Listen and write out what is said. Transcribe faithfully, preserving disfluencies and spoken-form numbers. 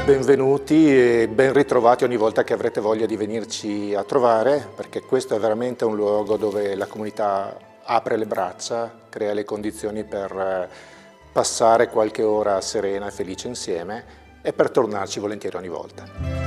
Benvenuti e ben ritrovati ogni volta che avrete voglia di venirci a trovare, perché questo è veramente un luogo dove la comunità apre le braccia, crea le condizioni per passare qualche ora serena e felice insieme e per tornarci volentieri ogni volta.